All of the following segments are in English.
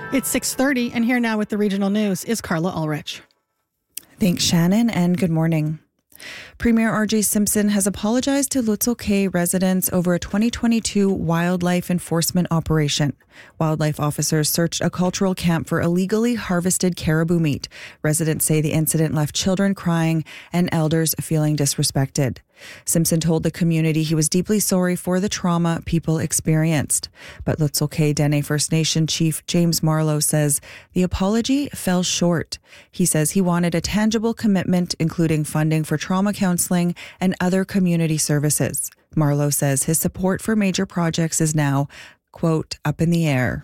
It's 6:30, and here now with the regional news is Carla Ulrich. Thanks, Shannon, and good morning. Premier R.J. Simpson has apologized to Lutzel Kay residents over a 2022 wildlife enforcement operation. Wildlife officers searched a cultural camp for illegally harvested caribou meat. Residents say the incident left children crying and elders feeling disrespected. Simpson told the community he was deeply sorry for the trauma people experienced. But Lutzel Kay Dene First Nation Chief James Marlowe says the apology fell short. He says he wanted a tangible commitment, including funding for trauma counseling and other community services. Marlowe says his support for major projects is now, quote, up in the air.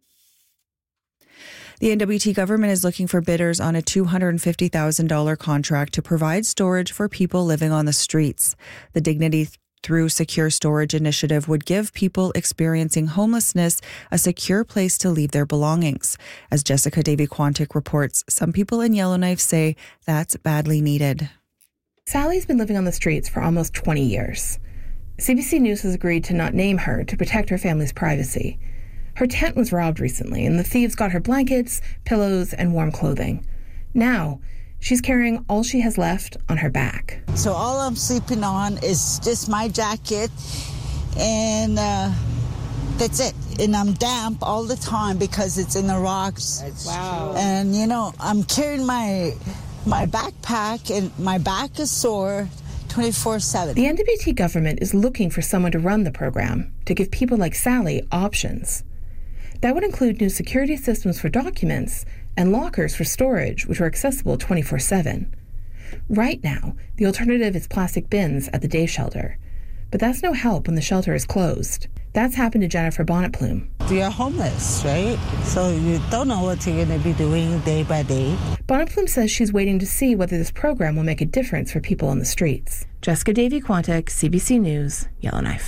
The NWT government is looking for bidders on a $250,000 contract to provide storage for people living on the streets. The Dignity Through Secure Storage initiative would give people experiencing homelessness a secure place to leave their belongings. As Jessica Davy-Quantick reports, some people in Yellowknife say that's badly needed. Sally's been living on the streets for almost 20 years. CBC News has agreed to not name her to protect her family's privacy. Her tent was robbed recently, and the thieves got her blankets, pillows, and warm clothing. Now, she's carrying all she has left on her back. So all I'm sleeping on is just my jacket, and that's it. And I'm damp all the time because it's in the rocks. Wow. And, I'm carrying my backpack, and my back is sore 24/7. The NWT government is looking for someone to run the program, to give people like Sally options. That would include new security systems for documents and lockers for storage, which are accessible 24/7. Right now, the alternative is plastic bins at the day shelter. But that's no help when the shelter is closed. That's happened to Jennifer Bonnetplume. You're homeless, right? So you don't know what you're going to be doing day by day. Bonnetplume says she's waiting to see whether this program will make a difference for people on the streets. Jessica Davy-Quantick, CBC News, Yellowknife.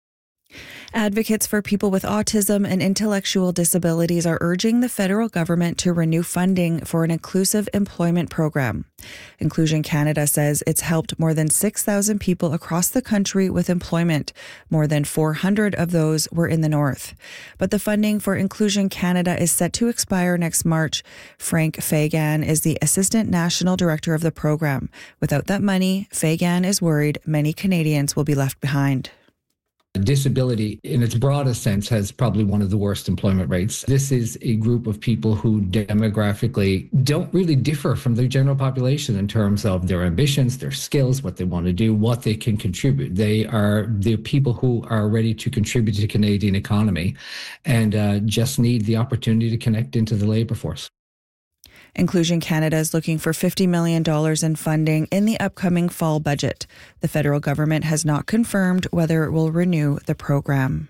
Advocates for people with autism and intellectual disabilities are urging the federal government to renew funding for an inclusive employment program. Inclusion Canada says it's helped more than 6,000 people across the country with employment. More than 400 of those were in the north. But the funding for Inclusion Canada is set to expire next March. Frank Fagan is the Assistant National Director of the program. Without that money, Fagan is worried many Canadians will be left behind. Disability, in its broadest sense, has probably one of the worst employment rates. This is a group of people who demographically don't really differ from the general population in terms of their ambitions, their skills, what they want to do, what they can contribute. They are the people who are ready to contribute to the Canadian economy and just need the opportunity to connect into the labour force. Inclusion Canada is looking for $50 million in funding in the upcoming fall budget. The federal government has not confirmed whether it will renew the program.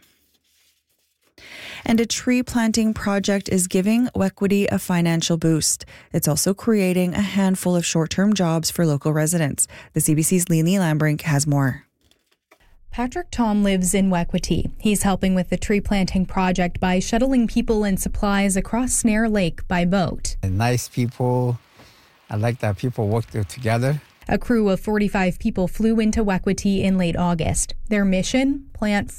And a tree planting project is giving Wequity a financial boost. It's also creating a handful of short-term jobs for local residents. The CBC's Leanie Lambrink has more. Patrick Tom lives in Wequity. He's helping with the tree planting project by shuttling people and supplies across Snare Lake by boat. Nice people. I like that people work together. A crew of 45 people flew into Wequity in late August. Their mission? Plant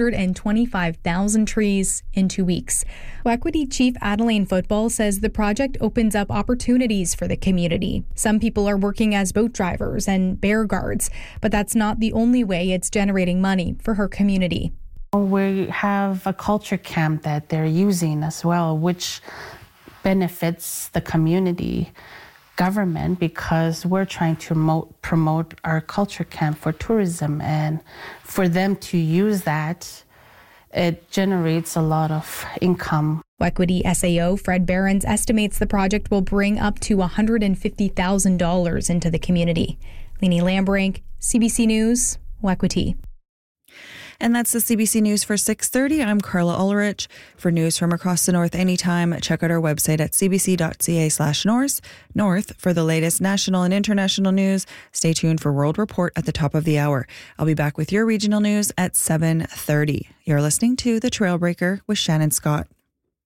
425,000 trees in 2 weeks. Wequity Chief Adeline Football says the project opens up opportunities for the community. Some people are working as boat drivers and bear guards, but that's not the only way it's generating money for her community. We have a culture camp that they're using as well, which benefits the community government because we're trying to promote our culture camp for tourism, and for them to use that, it generates a lot of income. Wequity SAO Fred Behrens estimates the project will bring up to $150,000 into the community. Leanie Lambrink, CBC News, Wequity. And that's the CBC News for 6:30. I'm Carla Ulrich. For news from across the north anytime, check out our website at cbc.ca/north. North for the latest national and international news. Stay tuned for World Report at the top of the hour. I'll be back with your regional news at 7:30. You're listening to The Trailbreaker with Shannon Scott.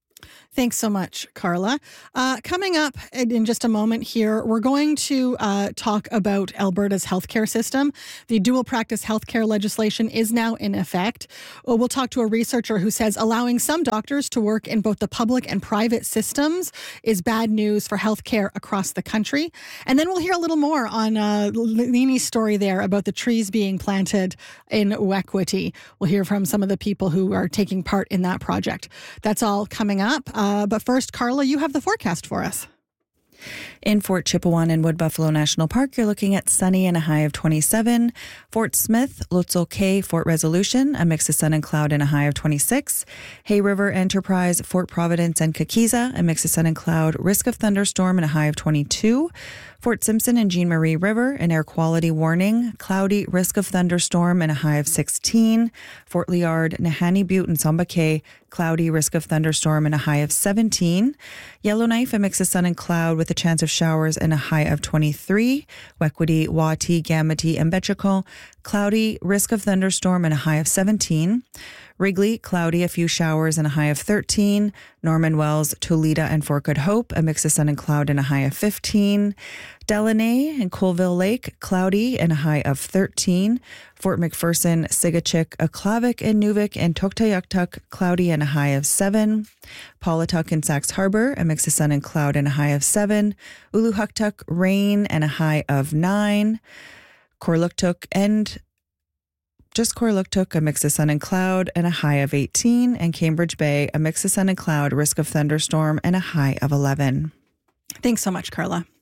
Thanks so much, Carla. Coming up in just a moment here, we're going to talk about Alberta's healthcare system. The dual practice healthcare legislation is now in effect. We'll talk to a researcher who says allowing some doctors to work in both the public and private systems is bad news for healthcare across the country. And then we'll hear a little more on Lini's story there about the trees being planted in Wequity. We'll hear from some of the people who are taking part in that project. That's all coming up. But first, Carla, you have the forecast for us. In Fort Chipewyan and Wood Buffalo National Park, you're looking at sunny and a high of 27. Fort Smith, Lutzel Cay, Fort Resolution, a mix of sun and cloud and a high of 26. Hay River Enterprise, Fort Providence and Kakiza, a mix of sun and cloud, risk of thunderstorm and a high of 22. Fort Simpson and Jean Marie River, an air quality warning, cloudy, risk of thunderstorm and a high of 16. Fort Liard, Nahanni Butte and Somba Cay, cloudy, risk of thunderstorm and a high of 17. Yellowknife, a mix of sun and cloud with a chance of showers and a high of 23. Wequity, Wati, Gamity, and Betchakol, cloudy, risk of thunderstorm and a high of 17. Wrigley, cloudy, a few showers and a high of 13. Norman Wells, Toledo, and Fort Good Hope, a mix of sun and cloud and a high of 15. Delaney and Colville Lake, cloudy and a high of 13. Fort McPherson, Sigachik, Aklavik, and Nuvik, and Tuktoyaktuk, cloudy and a high of 7. Paulatuk and Sax Harbor, a mix of sun and cloud and a high of 7. Uluhuktuk, rain and a high of 9. Korluktuk and just Korluktuk, a mix of sun and cloud and a high of 18. And Cambridge Bay, a mix of sun and cloud, risk of thunderstorm and a high of 11. Thanks so much, Carla.